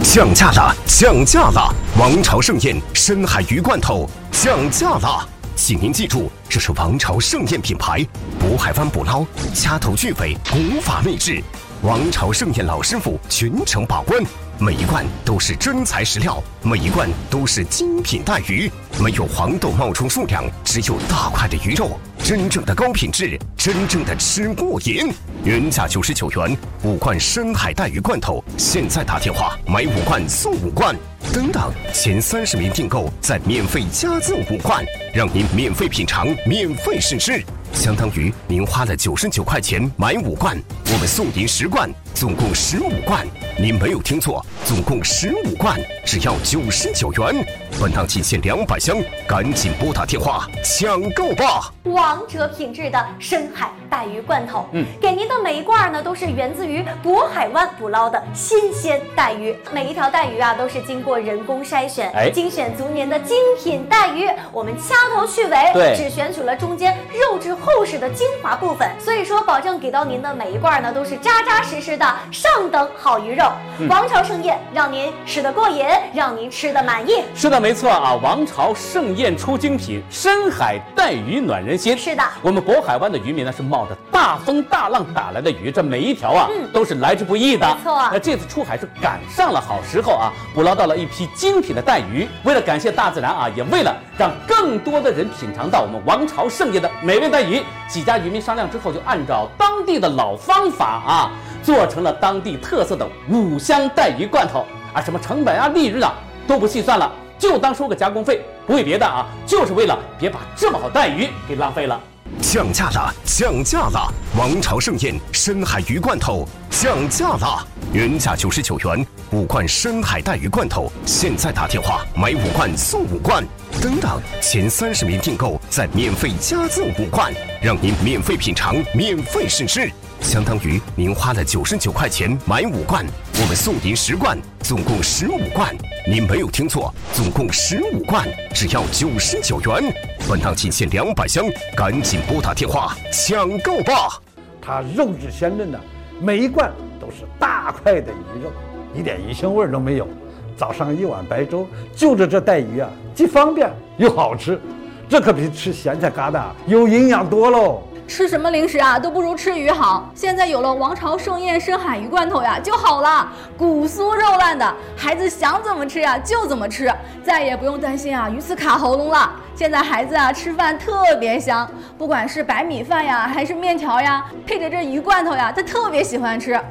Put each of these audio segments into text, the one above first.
降价了，降价了！王朝盛宴深海鱼罐头降价了，请您记住，这是王朝盛宴品牌，渤海湾捕捞，掐头去尾，古法秘制。王朝盛宴老师傅全程把关，每一罐都是真材实料，每一罐都是精品带鱼，没有黄豆冒充数量，只有大块的鱼肉，真正的高品质，真正的吃过瘾。原价99元，5罐深海带鱼罐头，现在打电话买5罐送5罐，等等，前30名订购再免费加赠5罐，让您免费品尝，免费试吃。相当于您花了99块钱买5罐，我们送您10罐，总共15罐。您没有听错，总共15罐，只要99元。本档仅限200箱，赶紧拨打电话抢购吧！ 王者品质的深海带鱼罐头，给您的每一罐呢都是源自于渤海湾捕捞的新鲜带鱼，每一条带鱼啊都是经过人工筛选，精选足年的精品带鱼，我们掐头去尾，只选取了中间肉质厚实的精华部分，所以说保证给到您的每一罐呢都是扎扎实实的上等好鱼肉。王朝盛宴让您吃得过瘾，让您吃得满意。 是的，没错啊，王朝盛宴出精品，深海带鱼暖人心。 是的， 我们渤海湾的渔民呢是冒着大风大浪打来的鱼，这每一条啊都是来之不易的。 没错， 这次出海是赶上了好时候啊，捕捞到了一批精品的带鱼。为了感谢大自然啊，也为了让更多的人品尝到我们王朝盛宴的美味带鱼，几家渔民商量之后，就按照当地的老方法啊，做成了当地特色的5香带鱼罐头啊，什么成本啊、利润啊都不细算了，就当收个加工费，不为别的啊，就是为了别把这么好带鱼给浪费了。 降价了，降价了！王朝盛宴深海鱼罐头降价了，原价99元，5罐深海带鱼罐头，现在打电话买5罐送5罐，等等，前30名订购再免费加赠5罐，让您免费品尝，免费试吃。相当于您花了99块钱买5罐，我们送您10罐，总共15罐。您没有听错，总共15罐，只要99元。本档仅限200箱，赶紧拨打电话抢购吧！ 它肉质鲜嫩的，每一罐都是大块的鱼肉，一点鱼腥味都没有。早上1碗白粥，就着这带鱼啊，既方便又好吃，这可比吃咸菜疙瘩有营养多喽。 吃什么零食啊，都不如吃鱼好。现在有了王朝盛宴深海鱼罐头呀，就好了，骨酥肉烂的，孩子想怎么吃呀就怎么吃，再也不用担心啊鱼刺卡喉咙了。现在孩子啊吃饭特别香，不管是白米饭呀，还是面条呀，配着这鱼罐头呀，他特别喜欢吃。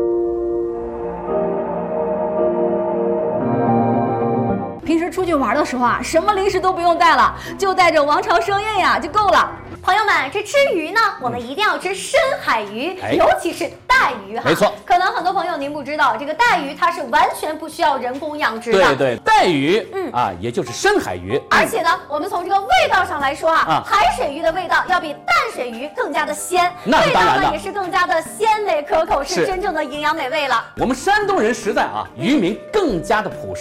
平时出去玩的时候啊，什么零食都不用带了，就带着王朝盛宴呀就够了。 朋友们，这吃鱼呢，我们一定要吃深海鱼，尤其是带鱼哈。 没错， 可能很多朋友您不知道，这个带鱼它是完全不需要人工养殖的。 对，带鱼，啊，也就是深海鱼。 而且呢，我们从这个味道上来说啊，海水鱼的味道要比淡水鱼更加的鲜，味道呢也是更加的鲜美可口，是真正的营养美味了。 我们山东人实在啊，渔民更加的朴实。